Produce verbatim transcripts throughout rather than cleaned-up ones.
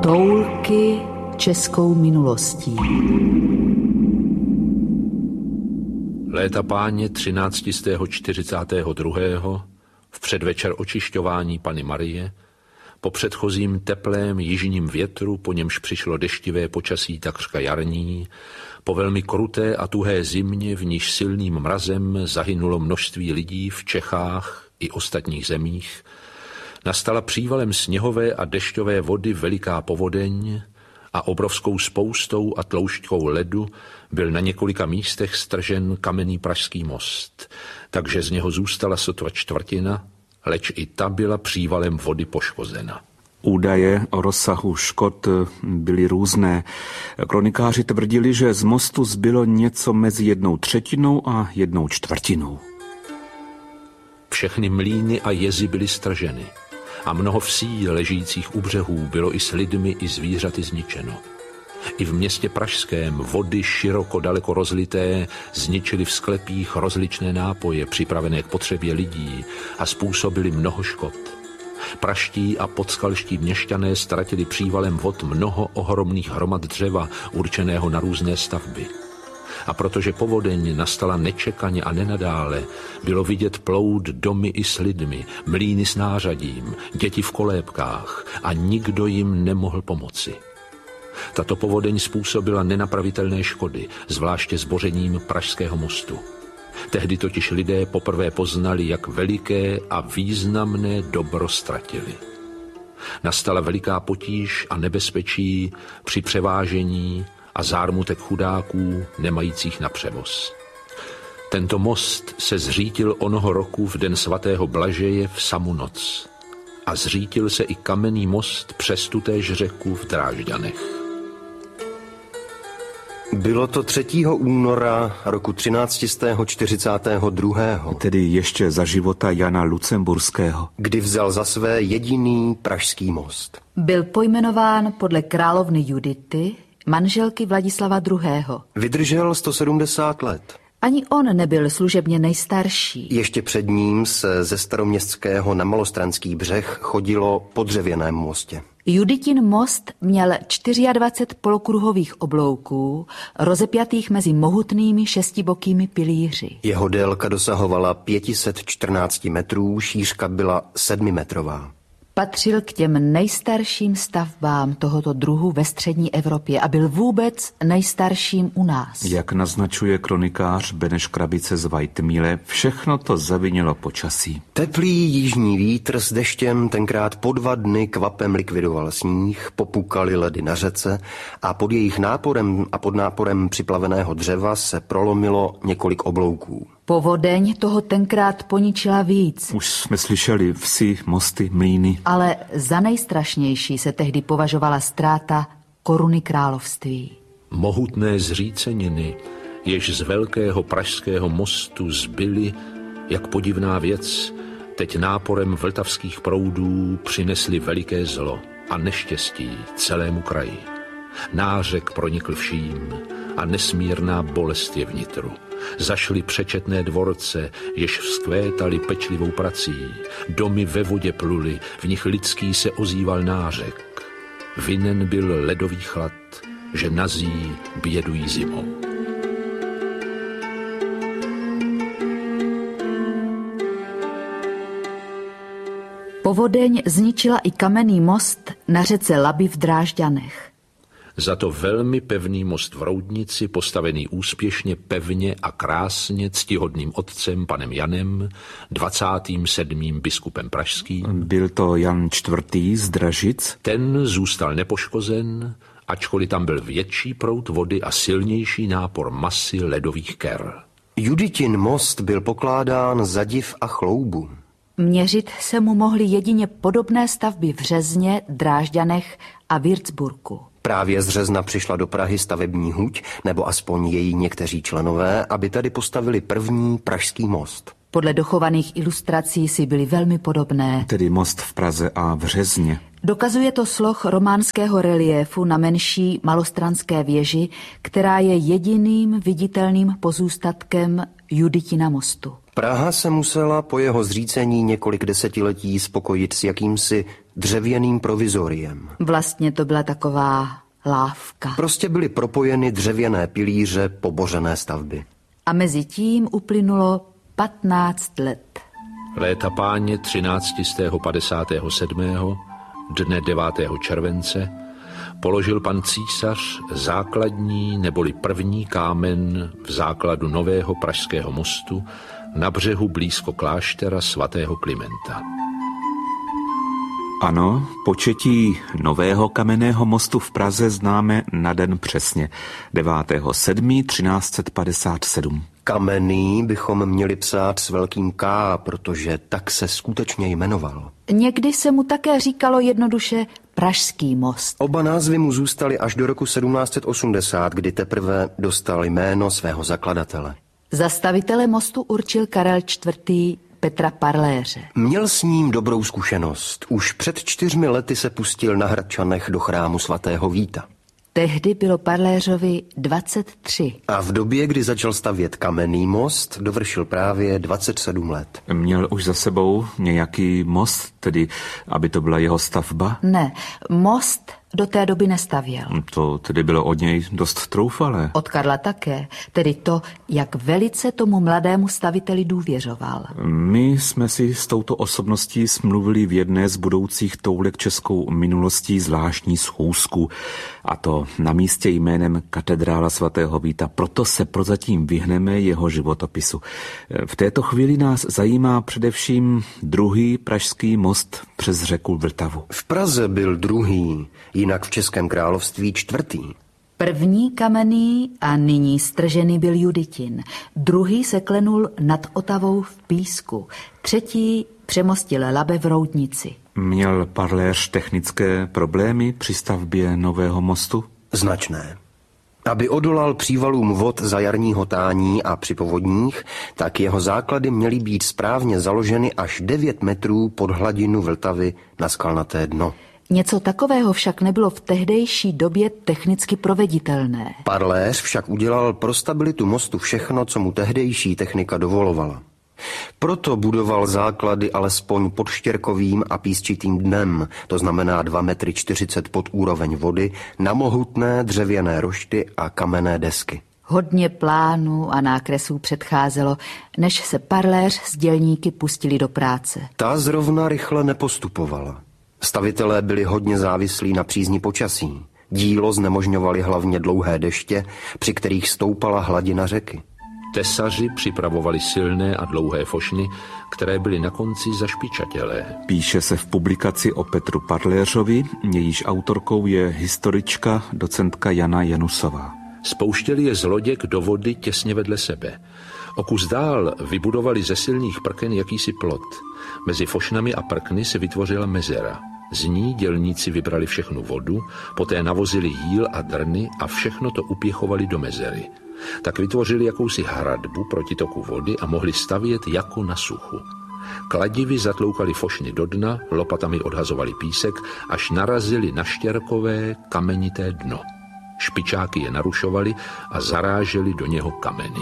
Toulky českou minulostí. Léta páně třináctistého čtyřicátého druhého v předvečer očišťování Panny Marie, po předchozím teplém jižním větru, po němž přišlo deštivé počasí takřka jarní, po velmi kruté a tuhé zimě, v níž silným mrazem zahynulo množství lidí v Čechách i ostatních zemích, nastala přívalem sněhové a dešťové vody veliká povodeň a obrovskou spoustou a tloušťkou ledu byl na několika místech stržen kamenný Pražský most, takže z něho zůstala sotva čtvrtina, leč i ta byla přívalem vody poškozena. Údaje o rozsahu škod byly různé. Kronikáři tvrdili, že z mostu zbylo něco mezi jednou třetinou a jednou čtvrtinou. Všechny mlýny a jezy byly strženy a mnoho vsí ležících u břehů bylo i s lidmi i zvířaty zničeno. I v městě pražském vody široko daleko rozlité zničily v sklepích rozličné nápoje připravené k potřebě lidí a způsobily mnoho škod. Praští a podskalští měšťané ztratili přívalem vod mnoho ohromných hromad dřeva určeného na různé stavby. A protože povodeň nastala nečekaně a nenadále, bylo vidět plout domy i s lidmi, mlýny s nářadím, děti v kolébkách a nikdo jim nemohl pomoci. Tato povodeň způsobila nenapravitelné škody, zvláště zbořením Pražského mostu. Tehdy totiž lidé poprvé poznali, jak veliké a významné dobro ztratili. Nastala veliká potíž a nebezpečí při převážení a zármutek chudáků nemajících na převoz. Tento most se zřítil onoho roku v den svatého Blažeje v samu noc. A zřítil se i kamenný most přes tutéž řeku v Drážďanech. Bylo to třetího února roku třináct set čtyřicát dva. Tedy ještě za života Jana Lucemburského. Kdy vzal za své jediný pražský most. Byl pojmenován podle královny Judity, manželky Vladislava druhého. Vydržel sto sedmdesát let. Ani on nebyl služebně nejstarší. Ještě před ním se ze Staroměstského na Malostranský břeh chodilo po dřevěném mostě. Juditin most měl dvacet čtyři polokruhových oblouků, rozepjatých mezi mohutnými šestibokými pilíři. Jeho délka dosahovala pět set čtrnáct metrů, šířka byla sedmimetrová. Patřil k těm nejstarším stavbám tohoto druhu ve střední Evropě a byl vůbec nejstarším u nás. Jak naznačuje kronikář Beneš Krabice z Vajtmíle, všechno to zavinilo počasí. Teplý jižní vítr s deštěm tenkrát po dva dny kvapem likvidoval sníh, popukaly ledy na řece a pod jejich náporem a pod náporem připlaveného dřeva se prolomilo několik oblouků. Povodeň toho tenkrát poničila víc. Už jsme slyšeli vsi, mosty, mlýny. Ale za nejstrašnější se tehdy považovala ztráta koruny království. Mohutné zříceniny, jež z velkého pražského mostu zbyly, jak podivná věc, teď náporem vltavských proudů přinesly veliké zlo a neštěstí celému kraji. Nářek pronikl vším a nesmírná bolest je vnitru. Zašly přečetné dvorce, jež vzkvétaly pečlivou prací. Domy ve vodě pluly, v nich lidský se ozýval nářek. Vinen byl ledový chlad, že nazí bědují zimou. Povodeň zničila i kamenný most na řece Labi v Drážďanech. Za to velmi pevný most v Roudnici, postavený úspěšně, pevně a krásně ctihodným otcem panem Janem, dvacátým sedmým biskupem pražským. Byl to Jan čtvrtý z Dražic. Ten zůstal nepoškozen, ačkoliv tam byl větší proud vody a silnější nápor masy ledových ker. Juditin most byl pokládán za div a chloubu. Měřit se mu mohly jedině podobné stavby v Řezně, Drážďanech a Würzburgu. Právě z Řezna přišla do Prahy stavební huť, nebo aspoň její někteří členové, aby tady postavili první pražský most. Podle dochovaných ilustrací si byly velmi podobné. Tedy most v Praze a v Řezně. Dokazuje to sloh románského reliéfu na menší malostranské věži, která je jediným viditelným pozůstatkem Juditina mostu. Praha se musela po jeho zřícení několik desetiletí spokojit s jakýmsi dřevěným provizoriem. Vlastně to byla taková lávka. Prostě byly propojeny dřevěné pilíře pobořené stavby. A mezi tím uplynulo patnáct let. Léta páně třináctistého padesátého sedmého dne devátého července, položil pan císař základní neboli první kámen v základu nového pražského mostu na břehu blízko kláštera svatého Klimenta. Ano, početí nového kamenného mostu v Praze známe na den přesně, devátého sedmého třináct set padesát sedm. Kamenný bychom měli psát s velkým K, protože tak se skutečně jmenoval. Někdy se mu také říkalo jednoduše Pražský most. Oba názvy mu zůstaly až do roku sedmnáct set osmdesát, kdy teprve dostal jméno svého zakladatele. Zastavitele mostu určil Karel čtvrtý. Petra Parléře. Měl s ním dobrou zkušenost. Už před čtyřmi lety se pustil na Hradčanech do chrámu svatého Víta. Tehdy bylo Parléřovi dvacet tři. A v době, kdy začal stavět kamenný most, dovršil právě dvacet sedm let. Měl už za sebou nějaký most, tedy aby to byla jeho stavba? Ne, most do té doby nestavěl. To tedy bylo od něj dost troufalé. Od Karla také, tedy to, jak velice tomu mladému staviteli důvěřoval. My jsme si s touto osobností smluvili v jedné z budoucích toulek českou minulostí zvláštní schůzku, a to na místě jménem Katedrála svatého Víta, proto se prozatím vyhneme jeho životopisu. V této chvíli nás zajímá především druhý pražský most přes řeku Vltavu. V Praze byl druhý, jinak v Českém království čtvrtý. První kamenný a nyní stržený byl Juditin. Druhý se klenul nad Otavou v Písku. Třetí přemostil Labe v Roudnici. Měl Parléř technické problémy při stavbě nového mostu? Značné. Aby odolal přívalům vod za jarního tání a při povodních, tak jeho základy měly být správně založeny až devět metrů pod hladinu Vltavy na skalnaté dno. Něco takového však nebylo v tehdejší době technicky proveditelné. Parléř však udělal pro stabilitu mostu všechno, co mu tehdejší technika dovolovala. Proto budoval základy alespoň pod štěrkovým a písčitým dnem, to znamená dva metry čtyřicet pod úroveň vody, na mohutné dřevěné rošty a kamenné desky. Hodně plánů a nákresů předcházelo, než se Parléř s dělníky pustili do práce. Ta zrovna rychle nepostupovala. Stavitelé byli hodně závislí na přízni počasí. Dílo znemožňovaly hlavně dlouhé deště, při kterých stoupala hladina řeky. Tesaři připravovali silné a dlouhé fošny, které byly na konci zašpičatělé. Píše se v publikaci o Petru Parléřovi, jejíž autorkou je historička docentka Jana Janusová. Spouštěli je z loděk do vody těsně vedle sebe. O kus dál vybudovali ze silných prken jakýsi plot. Mezi fošnami a prkny se vytvořila mezera. Z ní dělníci vybrali všechnu vodu, poté navozili jíl a drny a všechno to upěchovali do mezery. Tak vytvořili jakousi hradbu proti toku vody a mohli stavět jako na suchu. Kladivy zatloukali fošny do dna, lopatami odhazovali písek, až narazili na štěrkové kamenité dno. Špičáky je narušovali a zaráželi do něho kameny.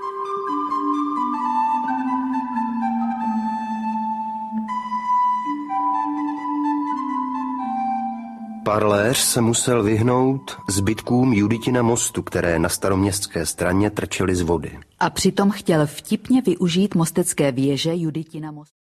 Parléř se musel vyhnout zbytkům Juditina mostu, které na staroměstské straně trčely z vody. A přitom chtěl vtipně využít mostecké věže Juditina mostu.